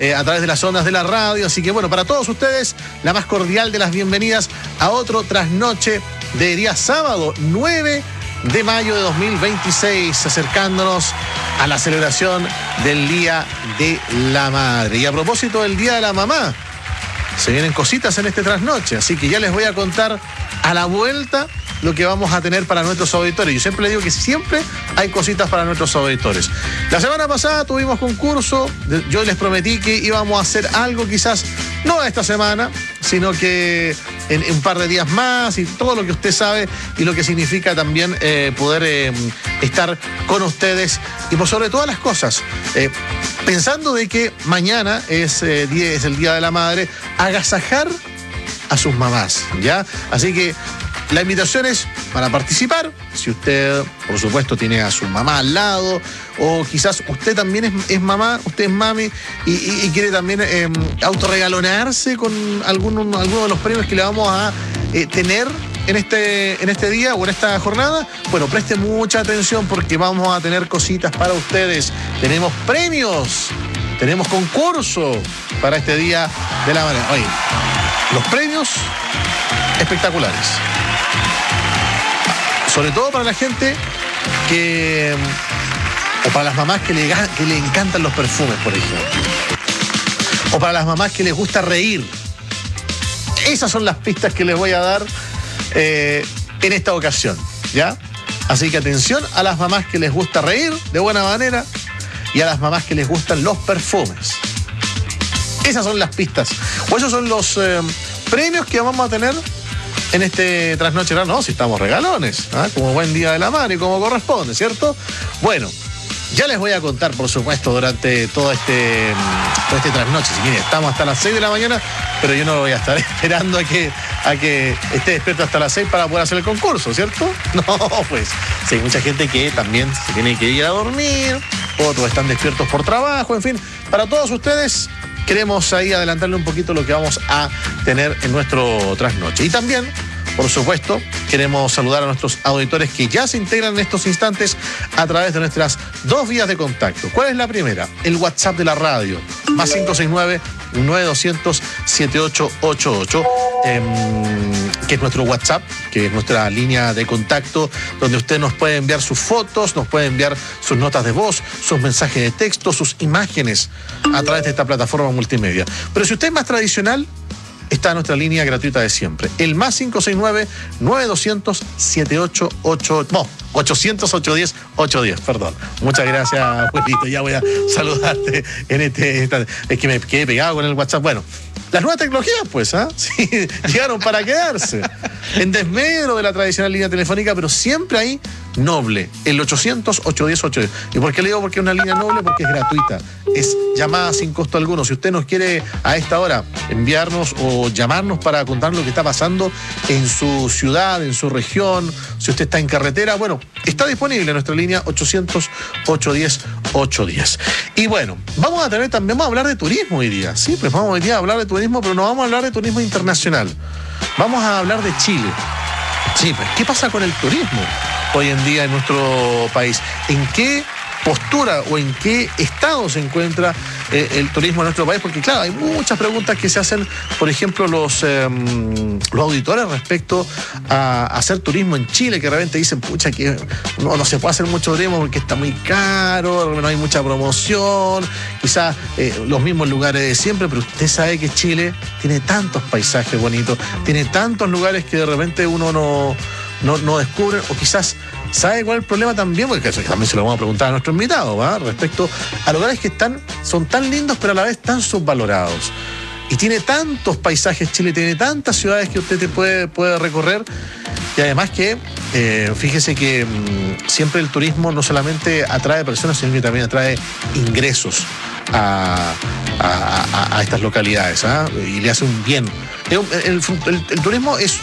a través de las ondas de la radio. Así que bueno, para todos ustedes, la más cordial de las bienvenidas a otro trasnoche de día sábado 9 de mayo de 2026, acercándonos a la celebración del Día de la Madre. Y a propósito del Día de la Mamá, se vienen cositas en este trasnoche, así que ya les voy a contar a la vuelta lo que vamos a tener para nuestros auditores. Yo siempre les digo que siempre hay cositas para nuestros auditores. La semana pasada tuvimos concurso, yo les prometí que íbamos a hacer algo quizás, no esta semana, sino que en un par de días más, y todo lo que usted sabe y lo que significa también poder estar con ustedes y por sobre todas las cosas, pensando de que mañana es el Día de la Madre, agasajar a sus mamás, ¿ya? Así que la invitación es para participar, si usted, por supuesto, tiene a su mamá al lado, o quizás usted también es mamá, usted es mami, y quiere también autorregalonarse con alguno de los premios que le vamos a tener en este día o en esta jornada. Bueno, preste mucha atención porque vamos a tener cositas para ustedes. Tenemos premios, tenemos concurso para este Día de la Madre. Oye, los premios espectaculares. Sobre todo para la gente o para las mamás que le encantan los perfumes, por ejemplo. O para las mamás que les gusta reír. Esas son las pistas que les voy a dar en esta ocasión, ¿ya? Así que atención a las mamás que les gusta reír de buena manera y a las mamás que les gustan los perfumes. Esas son las pistas. O esos son los premios que vamos a tener en este trasnoche. No, si estamos regalones, ¿eh? Como buen Día de la Madre, como corresponde, ¿cierto? Bueno, ya les voy a contar, por supuesto, durante todo este trasnoche. Si quieren, estamos hasta las 6 de la mañana, pero yo no voy a estar esperando a que esté despierto hasta las 6 para poder hacer el concurso, ¿cierto? No, pues, sí, hay mucha gente que también se tiene que ir a dormir, otros están despiertos por trabajo, en fin, para todos ustedes queremos ahí adelantarle un poquito lo que vamos a tener en nuestro trasnoche. Y también, por supuesto, queremos saludar a nuestros auditores que ya se integran en estos instantes a través de nuestras dos vías de contacto. ¿Cuál es la primera? El WhatsApp de la radio, más 569-9200-7888, que es nuestro WhatsApp, que es nuestra línea de contacto, donde usted nos puede enviar sus fotos, nos puede enviar sus notas de voz, sus mensajes de texto, sus imágenes a través de esta plataforma multimedia. Pero si usted es más tradicional, está nuestra línea gratuita de siempre. El más 569-9200-7888. No, 800-810-810, perdón. Muchas gracias, abuelito. Ya voy a saludarte en este instante. Es que me quedé pegado con el WhatsApp. Bueno, las nuevas tecnologías, pues, ¿ah? Sí, llegaron para quedarse. En desmedro de la tradicional línea telefónica, pero siempre ahí noble. El 800-810-810. ¿Y por qué le digo porque es una línea noble? Porque es gratuita. Es llamada sin costo alguno. Si usted nos quiere a esta hora enviarnos o llamarnos para contar lo que está pasando en su ciudad, en su región, si usted está en carretera, bueno, está disponible nuestra línea 800-810-810. Y bueno, vamos a hablar de turismo hoy día. Sí, pues vamos hoy día a hablar de turismo, pero no vamos a hablar de turismo internacional. Vamos a hablar de Chile. Sí, pues, ¿qué pasa con el turismo hoy en día en nuestro país? ¿En qué postura o en qué estado se encuentra el turismo en nuestro país? Porque claro, hay muchas preguntas que se hacen, por ejemplo, los auditores respecto a hacer turismo en Chile, que de repente dicen, pucha, que no se puede hacer mucho turismo porque está muy caro, no hay mucha promoción, quizás los mismos lugares de siempre, pero usted sabe que Chile tiene tantos paisajes bonitos, tiene tantos lugares que de repente uno no descubre, o quizás ¿sabe cuál es el problema también? Porque eso también se lo vamos a preguntar a nuestro invitado, ¿va? Respecto a lugares que son tan lindos, pero a la vez tan subvalorados. Y tiene tantos paisajes Chile, tiene tantas ciudades que usted puede recorrer. Y además que, fíjese que siempre el turismo no solamente atrae personas, sino que también atrae ingresos a estas localidades, ¿ah? Y le hace un bien. El turismo es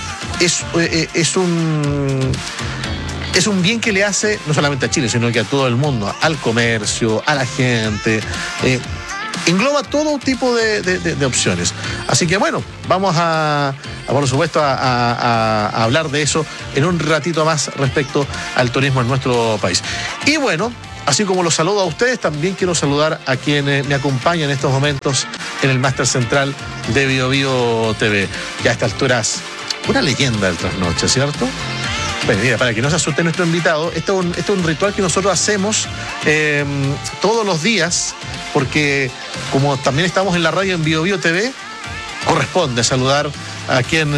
un bien que le hace no solamente a Chile, sino que a todo el mundo, al comercio, a la gente. Engloba todo tipo de opciones. Así que bueno, vamos por supuesto, a hablar de eso en un ratito más respecto al turismo en nuestro país. Y bueno, así como los saludo a ustedes, también quiero saludar a quienes me acompañan en estos momentos en el máster central de BioBio TV. Ya a estas alturas, una leyenda del trasnoche, ¿cierto? Bueno, mira, para que no se asuste nuestro invitado, esto es un ritual que nosotros hacemos todos los días, porque como también estamos en la radio en BioBio TV, corresponde saludar a quien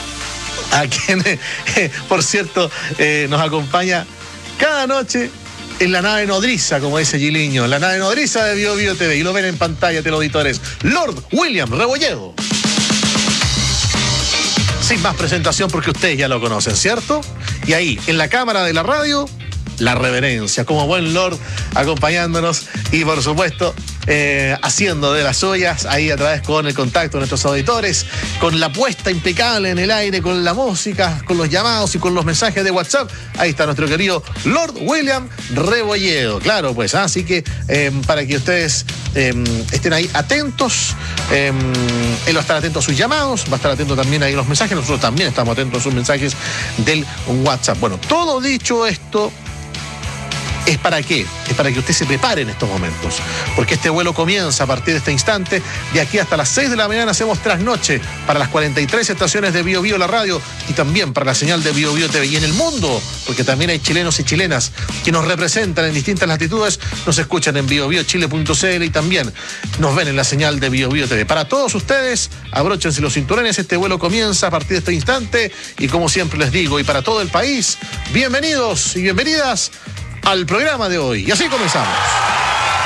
por cierto, nos acompaña cada noche en la nave nodriza, como dice Giliño, la nave nodriza de BioBio TV, y lo ven en pantalla, teleauditores, Lord William Rebolledo. Sin más presentación, porque ustedes ya lo conocen, ¿cierto? Y ahí, en la cámara de la radio, la reverencia, como buen Lord, acompañándonos y, por supuesto, haciendo de las suyas, ahí a través con el contacto de nuestros auditores, con la puesta impecable en el aire, con la música, con los llamados y con los mensajes de WhatsApp. Ahí está nuestro querido Lord William Rebolledo. Claro, pues, así que para que ustedes estén ahí atentos, él va a estar atento a sus llamados, va a estar atento también ahí a los mensajes, nosotros también estamos atentos a sus mensajes del WhatsApp. Bueno, todo dicho esto, ¿es para qué? Es para que usted se prepare en estos momentos, porque este vuelo comienza a partir de este instante. De aquí hasta las 6 de la mañana hacemos trasnoche para las 43 estaciones de BioBio la radio y también para la señal de BioBio TV. Y en el mundo, porque también hay chilenos y chilenas que nos representan en distintas latitudes, nos escuchan en biobiochile.cl y también nos ven en la señal de BioBio TV. Para todos ustedes, abróchense los cinturones, este vuelo comienza a partir de este instante y, como siempre les digo, y para todo el país, bienvenidos y bienvenidas al programa de hoy. Y así comenzamos.